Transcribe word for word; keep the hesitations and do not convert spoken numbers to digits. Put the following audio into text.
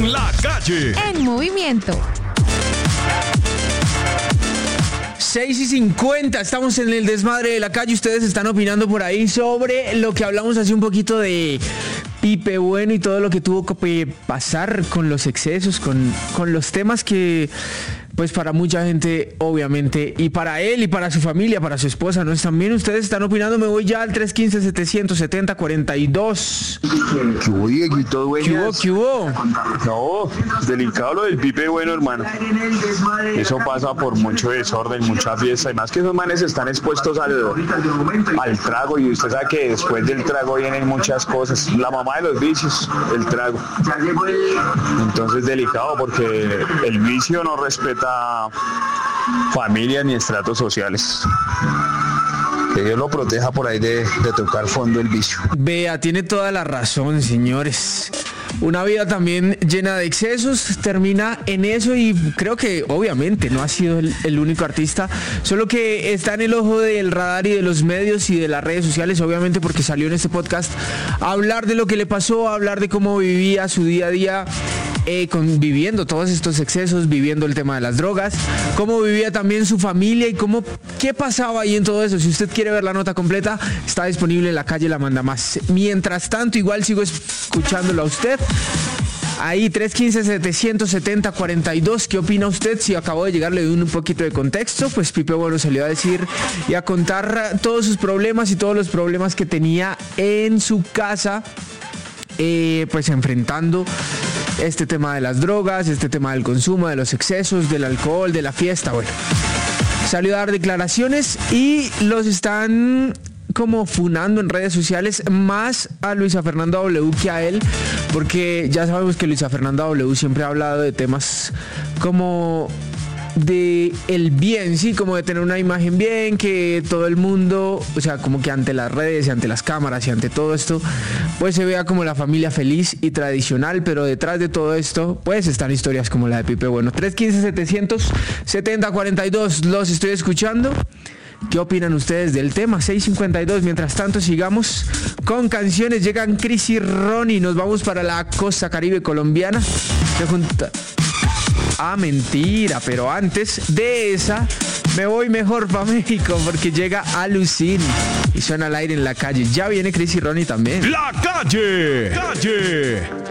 La Calle. En movimiento. seis y cincuenta, estamos en el desmadre de la calle. Ustedes están opinando por ahí sobre lo que hablamos hace un poquito de Pipe Bueno y todo lo que tuvo que pasar con los excesos, con, con los temas que, pues para mucha gente, obviamente, y para él y para su familia, para su esposa, ¿no? También ustedes están opinando. Me voy ya al tres uno cinco, siete siete cero, cuatro dos. ¿Qué hubo, Dieguito, dueñas? ¿Qué hubo, qué hubo? No, delicado lo del Pipe Bueno, hermano. Eso pasa por mucho desorden, mucha fiesta. Y más que esos manes están expuestos al, al trago. Y usted sabe que después del trago vienen muchas cosas. La mamá de los vicios, el trago. Entonces delicado porque el vicio no respeta familias ni estratos sociales. Que Dios lo proteja por ahí de, de tocar fondo el vicio. Vea, tiene toda la razón, señores. Una vida también llena de excesos termina en eso, y creo que obviamente no ha sido el, el único artista, solo que está en el ojo del radar y de los medios y de las redes sociales, obviamente porque salió en este podcast a hablar de lo que le pasó, a hablar de cómo vivía su día a día. Eh, con, viviendo todos estos excesos, viviendo el tema de las drogas, cómo vivía también su familia y cómo, qué pasaba ahí en todo eso. Si usted quiere ver la nota completa, está disponible en La Calle La Manda Más. Mientras tanto, igual sigo escuchándolo a usted. Ahí, tres uno cinco, siete siete cero, cuatro dos. ¿Qué opina usted? Si acabo de llegar, le doy un poquito de contexto. Pues Pipe Bueno salió a decir y a contar todos sus problemas y todos los problemas que tenía en su casa, eh, pues enfrentando este tema de las drogas, este tema del consumo, de los excesos, del alcohol, de la fiesta. Bueno, salió a dar declaraciones y los están como funando en redes sociales, más a Luisa Fernanda W que a él, porque ya sabemos que Luisa Fernanda W siempre ha hablado de temas como de el bien, sí, como de tener una imagen bien, que todo el mundo, o sea, como que ante las redes y ante las cámaras y ante todo esto, pues se vea como la familia feliz y tradicional, pero detrás de todo esto, pues están historias como la de Pipe Bueno. tres uno cinco, siete siete cero, cuatro dos, los estoy escuchando. ¿Qué opinan ustedes del tema? seis cincuenta y dos. Mientras tanto, sigamos con canciones. Llegan Chris y Ronnie. Nos vamos para la costa caribe colombiana. Se junta... Ah, mentira, pero antes de esa me voy mejor para México, porque llega Alucin y suena al aire en La Calle. Ya viene Chris y Ronnie también. La Calle. Calle.